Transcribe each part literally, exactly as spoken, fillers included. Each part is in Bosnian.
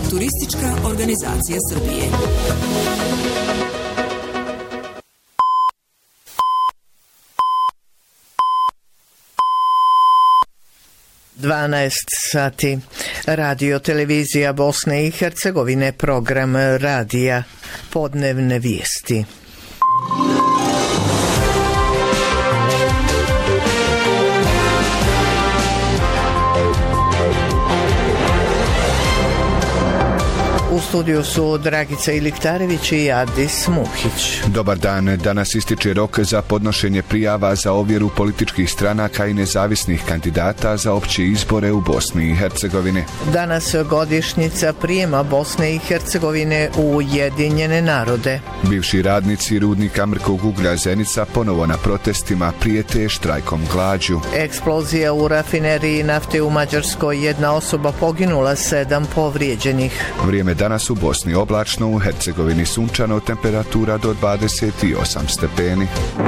Turistička organizacija Srbije. dvanaest sati. Radio televizija Bosne i Hercegovine, program radija, podnevne vijesti. U studiju su Dragica Iliktarević i Adis Muhić. Dobar dan. Danas ističe rok za podnošenje prijava za ovjeru političkih stranaka i nezavisnih kandidata za opće izbore u Bosni i Hercegovini. Danas godišnjica prijema Bosne i Hercegovine u Ujedinjene narode. Bivši radnici rudnika mrkog uglja Zenica ponovo na protestima prijete štrajkom glađu. Eksplozija u rafineriji nafte u Mađarskoj, jedna osoba poginula, sedam povrijeđenih. Vrijeme danas u Bosni oblačno, u Hercegovini sunčano, temperatura do dvadeset osam stepeni.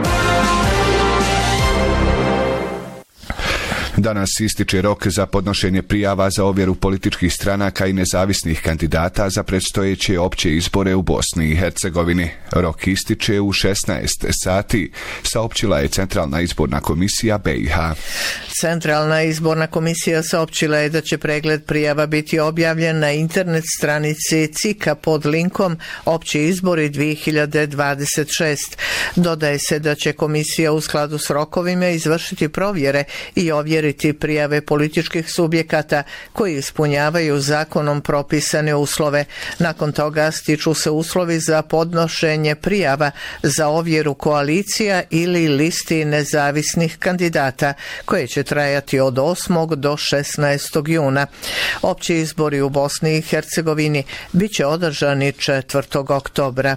Danas ističe rok za podnošenje prijava za ovjeru političkih stranaka i nezavisnih kandidata za predstojeće opće izbore u Bosni i Hercegovini. Rok ističe u šesnaest sati, saopćila je Centralna izborna komisija B i H. Centralna izborna komisija saopćila je da će pregled prijava biti objavljen na internet stranici C I K-a pod linkom Opći izbori dvije hiljade dvadeset šest. Dodaje se da će komisija u skladu s rokovima izvršiti provjere i ovjeriti prijave političkih subjekata koji ispunjavaju zakonom propisane uslove. Nakon toga stiču se uslovi za podnošenje prijava za ovjeru koalicija ili listi nezavisnih kandidata, koje će trajati od osmog do šesnaestog juna. Opći izbori u Bosni i Hercegovini bit će održani četvrtog oktobra.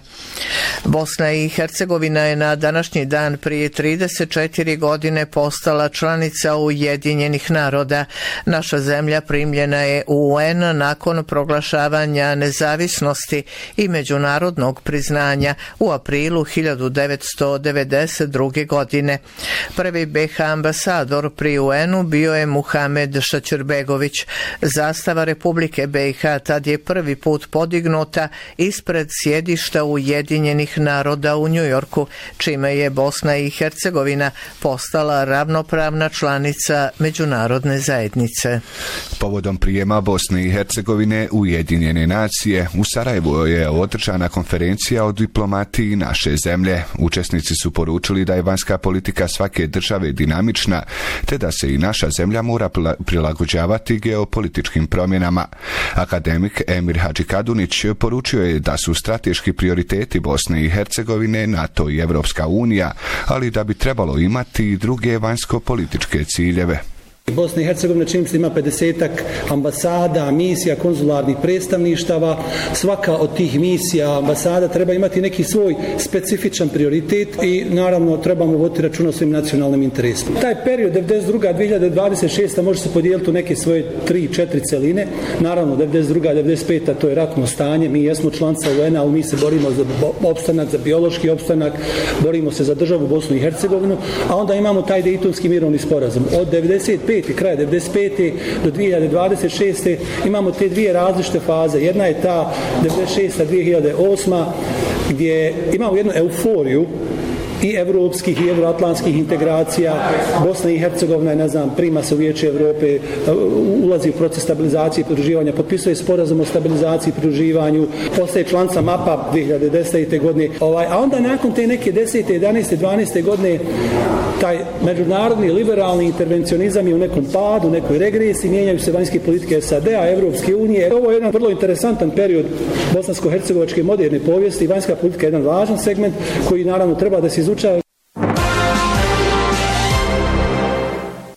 Bosna i Hercegovina je na današnji dan prije trideset četiri godine postala članica Ujedinjenih naroda. Naša zemlja primljena je u U N nakon proglašavanja nezavisnosti i međunarodnog priznanja u aprilu hiljadu devetsto devedeset druge. godine. Prvi B i H ambasador pri U N-u bio je Muhamed Šačirbegović. Zastava Republike B i H tad je prvi put podignuta ispred sjedišta Ujedinjenih naroda u Njujorku, čime je Bosna i Hercegovina postala ravnopravna članica međunarodne zajednice. Povodom prijema Bosne i Hercegovine u Ujedinjene nacije, u Sarajevu je održana konferencija o diplomatiji naše zemlje. Učesnici su poručili da je vanjska politika svake države dinamična, te da se i naša zemlja mora prilagođavati geopolitičkim promjenama. Akademik Emir Hadžikadunić poručio je da su strateški prioriteti Bosne i Hercegovine NATO i Evropska unija, ali da bi trebalo imati i druge vanjsko-političke ciljeve. Bosna i Hercegovina čini se ima pedesetak ambasada, misija, konzularnih predstavništava. Svaka od tih misija, ambasada treba imati neki svoj specifičan prioritet i naravno trebamo voditi računa o svim nacionalnim interesima. Taj period devedeset druga do dvije hiljade dvadeset šesta može se podijeliti u neke svoje tri četiri celine. Naravno devedeset druga do devedeset peta to je ratno stanje. Mi jesmo članica U N-a, ali mi se borimo za opstanak, za biološki opstanak, borimo se za državu Bosnu i Hercegovinu, a onda imamo taj Dejtonski mirovni sporazum. Od devedeset pete kraja devedeset pete do dvije hiljade dvadeset šeste imamo te dvije različite faze. Jedna je ta devedeset šesta do dvije hiljade osma gdje imamo jednu euforiju i evropskih i evroatlantskih integracija. Bosna i Hercegovina, ne znam, prima se u Vijeće Evrope, ulazi u proces stabilizacije i pridruživanja, potpisuje sporazum o stabilizaciji i pridruživanju, postaje članica mapa dvije hiljade desete. godine. Ovaj, a onda nakon te neke desete, jedanaeste, dvanaeste. godine taj međunarodni liberalni intervencionizam je u nekom padu, u nekoj regresiji, mijenjaju se vanjske politike S A D-a, Evropske unije. Ovo je jedan vrlo interesantan period bosansko-hercegovačke moderne povijesti i vanjska politika je jedan važan segment koji naravno treba da se izučava.